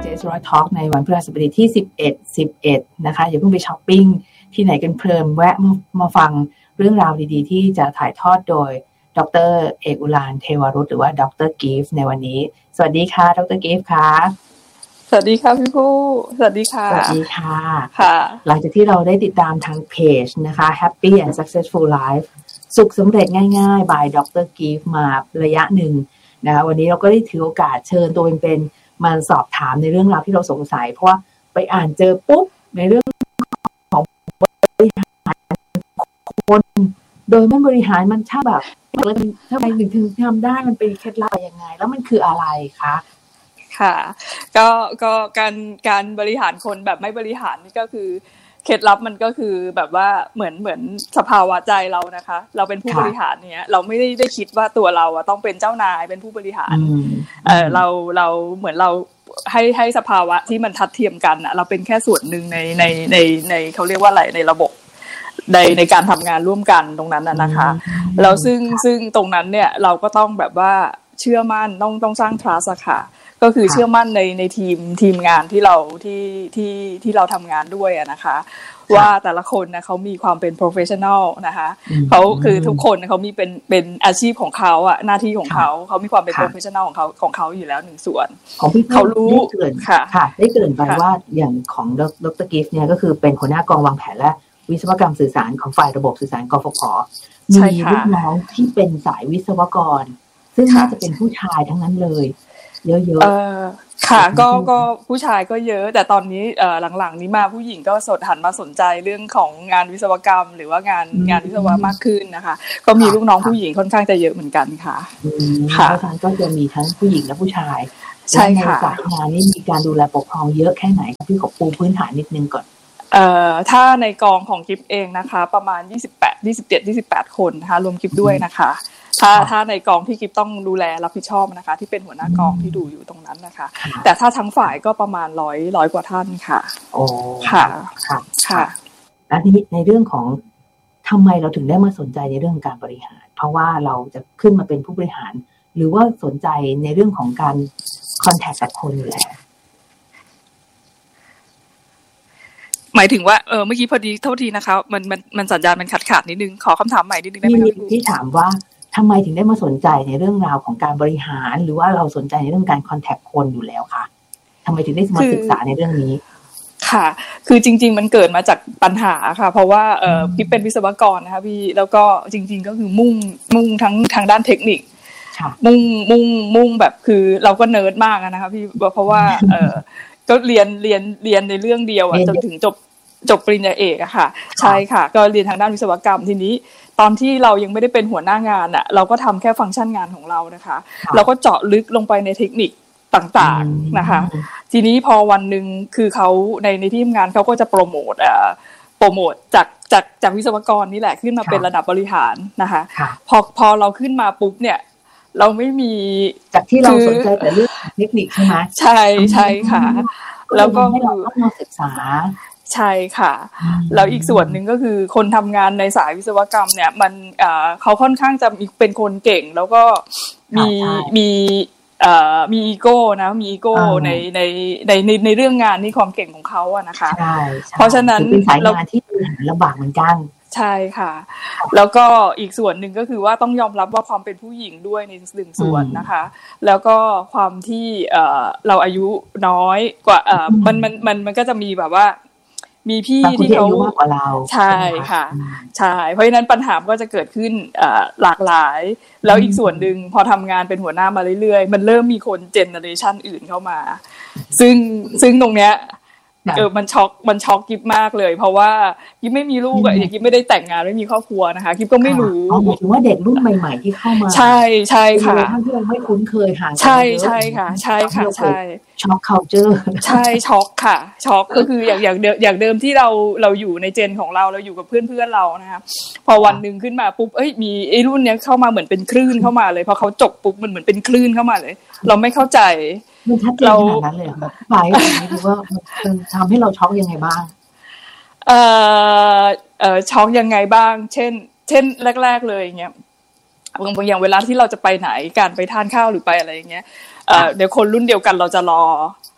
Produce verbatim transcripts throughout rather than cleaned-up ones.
เจสร้อยทอล์กในวันพฤหัสบดีที่สิบเอ็ด สิบเอ็ดนะคะอย่าเพิ่งไปช้อปปิ้งที่ไหนกันเพลินแวะมามาฟังเรื่องราวดีๆที่จะถ่ายทอดโดยดร.เอกอุลานเทวรุตหรือว่าดร.กิฟต์ในวันนี้สวัสดีค่ะดร.กิฟต์ค่ะสวัสดีค่ะพี่ผู้สวัสดีค่ะสวัสดีค่ะค่ะหลังจากที่เราได้ติดตามทางเพจนะคะ Happy and Successful Life สุขสำเร็จง่ายๆ by ดร.กิฟต์มาระยะหนึ่งนะคะวันนี้เราก็ได้ถือโอกาสเชิญตัวเป็นๆมาสอบถามในเรื่องราวที่เราสงสัยเพราะว่าไปอ่านเจอปุ๊บในเรื่องของบริหารคนโดยไม่บริหารมันช่างแบบทำไมถึงถึงทำได้มันเป็นเคล็ดลับยังไงแล้วมันคืออะไรคะค่ะก็ก็การการบริหารคนแบบไม่บริหารนี่ก็คือเคล็ดลับมันก็คือแบบว่าเหมือนเหมือนสภาวะใจเรานะคะเราเป็นผู้บริหารเนี้ยเราไม่ได้ได้คิดว่าตัวเราอะต้องเป็นเจ้านายเป็นผู้บริหารเออเราเราเหมือนเราให้ให้สภาวะที่มันทัดเทียมกันอะเราเป็นแค่ส่วนหนึ่งในในในในเขาเรียกว่าอะไรในระบบในในการทำงานร่วมกันตรงนั้นน่ะนะคะแล้วซึ่งซึ่งตรงนั้นเนี่ยเราก็ต้องแบบว่าเชื่อมั่นต้องต้องสร้าง trust อะค่ะก็คือเชื่อมั่นในในทีมทีมงานที่เราที่ที่ที่เราทำงานด้วยอะนะคะว่าแต่ละคนนะเขามีความเป็น professional นะคะเขาคือทุกคนเขามีเป็นเป็นอาชีพของเขาอะหน้าที่ของเขาเขามีความเป็น professional ของเขาของเขาอยู่แล้วหนึ่งส่วนเขารู้ค่ะค่ะได้เกริ่นไปว่าอย่างของดร.กิฟต์เนี่ยก็คือเป็นหัวหน้ากองวางแผนและวิศวกรรมสื่อสารของฝ่ายระบบสื่อสารกฟผ.มีลูกน้องที่เป็นสายวิศวกรซึ่งน่าจะเป็นผู้ชายทั้งนั้นเลยเยอะๆเออค่ะก็ก็ผู้ชายก็เยอะแต่ตอนนี้เอ่อหลังๆนี้มาผู้หญิงก็สดหันมาสนใจเรื่องของงานวิศวกรรมหรือว่างานงานวิศวะมากขึ้นนะคะก็มีลูกน้องผู้หญิงค่อนข้างจะเยอะเหมือนกันค่ะค่ะเพราะฉะนั้นก็จะมีทั้งผู้หญิงและผู้ชายใช่ค่ะในสายงานนี้มีการดูแลปกครองเยอะแค่ไหนพี่ขอปูพื้นฐานนิดนึงก่อนเอ่อถ้าในกองของกิฟเองนะคะประมาณยี่สิบแปด ยี่สิบเจ็ด ยี่สิบแปดคนนะคะรวมกิฟด้วยนะคะถ้าถ้าในกองที่กิฟต้องดูแลรับผิดชอบนะคะที่เป็นหัวหน้ากองที่ดูอยู่ตรงนั้นนะคะแต่ถ้าทั้งฝ่ายก็ประมาณร้อยร้อยกว่าท่านค่ะโอ้ค่ะค่ะค่ะแล้วทีนี้ในเรื่องของทำไมเราถึงได้มาสนใจในเรื่องการบริหารเพราะว่าเราจะขึ้นมาเป็นผู้บริหารหรือว่าสนใจในเรื่องของการคอนแทคกับคนอยู่แล้วหมายถึงว่าเออเมื่อกี้พอดีโทษทีนะคะมันมันมันสัญญาณมันขาดขาดนิดนึงขอคำถามใหม่นิดนึงได้ไหมคะที่ถามว่าทำไมถึงได้มาสนใจในเรื่องราวของการบริหารหรือว่าเราสนใจในเรื่องการคอนแทคคนอยู่แล้วคะทำไมถึงได้มาศึกษาในเรื่องนี้ค่ะคือจริงๆมันเกิดมาจากปัญหาค่ะเพราะว่าเออพี่เป็นวิศวกรนะคะพี่แล้วก็จริงๆก็คือมุ่งมุ่งทั้งทางด้านเทคนิคมุ่งมุ่งมุ่งแบบคือเราก็เนิร์ดมากนะคะพี่เพราะว่าเออก็เรียนเรียนเรียนในเรื่องเดียวอ่ะจนถึงจบจบปริญญาเอกอะค่ะใช่ค่ะก็เรียนทางด้านวิศวกรรมทีนี้ตอนที่เรายังไม่ได้เป็นหัวหน้างานอะเราก็ทำแค่ฟังก์ชันงานของเรานะคะเราก็เจาะลึกลงไปในเทคนิคต่างๆนะคะทีนี้พอวันนึงคือเขาในในที่ทำงานเขาก็จะโปรโมทเอ่อโปรโมทจากจากจากวิศวกรนี่แหละขึ้นมาเป็นระดับบริหารนะคะพอพอเราขึ้นมาปุ๊บเนี่ยเราไม่มีจากที่เราสนใจแต่เรื่องเทคนิคใช่ไหมใช่ใช่ค่ะแล้วก็ให้เราต้องมาศึกษาใช่ค่ะแล้วอีกส่วนหนึ่งก็คือคนทำงานในสายวิศวกรรมเนี่ยมันเอ่อเขาค่อนข้างจะมีเป็นคนเก่งแล้วก็มีมีเอ่อมีอีโก้นะมีอีโก้ในในในในในเรื่องงานนี่ความเก่งของเขาอะนะคะใช่เพราะฉะนั้นเป็นสายงานที่ลำบากเหมือนกันใช่ค่ะแล้วก็อีกส่วนหนึ่งก็คือว่าต้องยอมรับว่าความเป็นผู้หญิงด้วยในหนึ่งส่วนนะคะแล้วก็ความที่เอ่อเราอายุน้อยกว่าเอ่อมันมันมันมันก็จะมีแบบว่ามีพี่ที่เขามากกว่าเราใช่ค่ะใช่เพราะฉะนั้นปัญหาก็จะเกิดขึ้นเอ่อหลากหลายแล้วอีกส่วนนึงพอทำงานเป็นหัวหน้ามาเรื่อยๆมันเริ่มมีคนเจเนอเรชันอื่นเข้ามาซึ่งซึ่งตรงเนี้ยเออมันช็อกมันช็อกกิ๊บมากเลยเพราะว่ากิ๊บไม่มีลูกอ่ะกิ๊บไม่ได้แต่งงานไม่มีครอบครัวนะคะกิ๊บก็ไม่รู้หมายถึงว่าเด็กรุ่นใหม่ๆที่เข้ามาใช่ใช่ค่ะที่เราไม่คุ้นเคยห่างใช่ใช่ค่ะใช่ค่ะใช่ช็อก culture ใช่ช็อกค่ะช็อกก็คืออย่างอย่างเดิมอย่างเดิมที่เราเราอยู่ในเจนของเราเราอยู่กับเพื่อนๆเรานะคะพอวันนึงขึ้นมาปุ๊บเอ้ยมีไอ้รุ่นเนี้ยเข้ามาเหมือนเป็นคลื่นเข้ามาเลยพอเขาจบปุ๊บมันเหมือนเป็นคลื่นเข้ามาเลยเราไม่เข้าใจมันชัดเจนขนาดนั้นเลยแบบไปอย่างนี้ดูว่ามันทำให้เราช็อกยังไงบ้างเอ่อเอ่อช็อกยังไงบ้างเช่นเช่นแรกๆเลยอย่างเงี้ยบางอย่างเวลาที่เราจะไปไหนการไปทานข้าวหรือไปอะไรอย่างเงี้ยเอ่อเดี๋ยวคนรุ่นเดียวกันเราจะรอ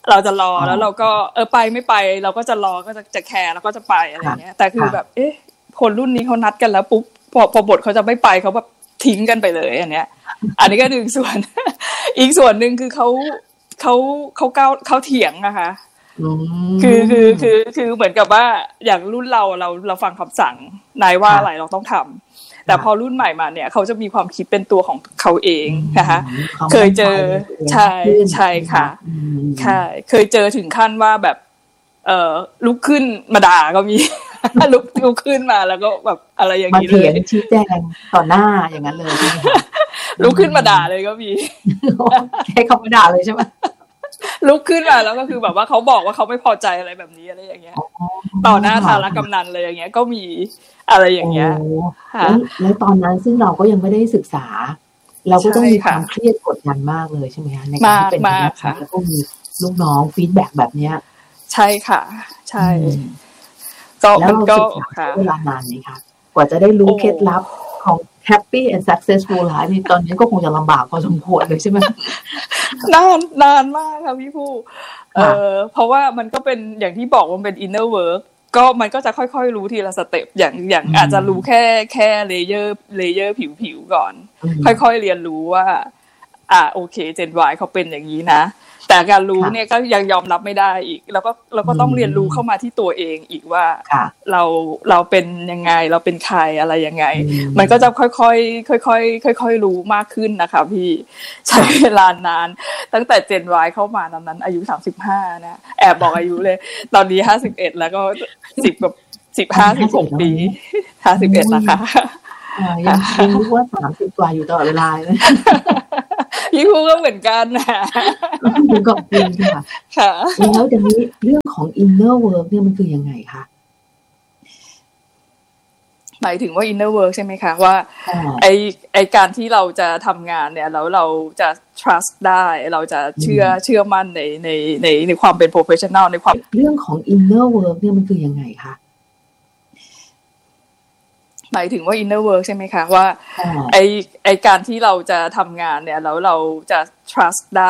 เราจะรอแล้วเราก็เออไปไม่ไปเราก็จะรอก็จะจะแคร์แล้วก็จะไปอะไรเงี้ยแต่คือแบบเอ๊ะคนรุ่นนี้เขานัดกันแล้วปุ๊บพอพอบทเขาจะไม่ไปเขาแบบทิ้งกันไปเลยอันเนี้ยอันนี้ก็หนึ่งส่วน อีกส่วนหนึ่งคือเขาเขาเขาก้าวเขาเถียงนะคะคือคือคือคือเหมือนกับว่าอย่างรุ่นเราเราเราฟังคำสั่งนายว่าอะไรเราต้องทำแต่พอรุ่นใหม่มาเนี่ยเขาจะมีความคิดเป็นตัวของเขาเองนะคะเคยเจอใช่ใช่ค่ะใช่เคยเจอถึงขั้นว่าแบบเอ่อลุกขึ้นมาด่าก็มี ลุกลุกขึ้นมาแล้วก็แบบอะไรอย่างนี้เลยมาเถียงชี้แจงต่อหน้าอย่างนั้นเลยลุกขึ้นมาด่าเลยก็มีแค่เขามาด่าเลยใช่ไหมลุกขึ้นมาแล้วก็คือแบบว่าเขาบอกว่าเขาไม่พอใจอะไรแบบนี้อะไรอย่างเงี้ยต่อหน้าทารกำนันเลยอย่างเงี้ยก็มีอะไรอย่างเงี้ยแล้วตอนนั้นซึ่งเราก็ยังไม่ได้ศึกษาเราก็ต้องมีความเครียดกดดันมากเลยใช่ไหมคะในการที่เป็นนักข่าวแล้วก็มีลูกน้องฟีดแบ็กแบบเนี้ยใช่ค่ะใช่ก็มันก็เวลานานไหมคะกว่าจะได้รู้เคล็ดลับของ happy and successful life นี่ตอนนี้ก็คงจะลำบากพอสมควรเลยใช่ไหมนานนานมากค่ะพี่ผู้เออเพราะว่ามันก็เป็นอย่างที่บอกว่าเป็น inner work ก็มันก็จะค่อยๆรู้ทีละสเต็ปอย่างอย่างอาจจะรู้แค่แค่เลเยอร์เลเยอร์ผิวๆก่อนค่อยๆเรียนรู้ว่าอ่าโอเค Gen Y เขาเป็นอย่างนี้นะแต่การรู้เนี่ยก็ยังยอมรับไม่ได้อีกแล้วก็เราก็ต้องเรียนรู้เข้ามาที่ตัวเองอีกว่าเราเราเป็นยังไงเราเป็นใครอะไรยังไงมันก็จะค่อยๆค่อยๆค่อยๆรู้มากขึ้นนะคะพี่ใช้เวลานานตั้งแต่ Gen Y เข้ามาตอนนั้นอายุสามสิบห้านะแอบบอกอายุเลยตอนนี้ห้าสิบเอ็ดแล้วก็สิบกับสิบห้า สิบหกปีห้าสิบเอ็ดนะคะยังยังรู้ว่าสามสิบกว่าอยู่ตลอดเวลาเลยพี่ครูก็เหมือนกันนะคุณก็จริงค่ะค่ะแล้วทีนี้เรื่องของ inner work เนี่ยมันคือยังไงคะหมายถึงว่า inner work ใช่ไหมคะว่าไอไอการที่เราจะทำงานเนี่ยแล้วเราจะ trust ได้เราจะเชื่อเชื่อมั่นในในในในความเป็น professional ในความเรื่องของ inner work เนี่ยมันคือยังไงคะหมายถึงว่า inner work ใช่ไหมคะว่าไอไอการที่เราจะทำงานเนี่ยแล้วเราจะ trust ได้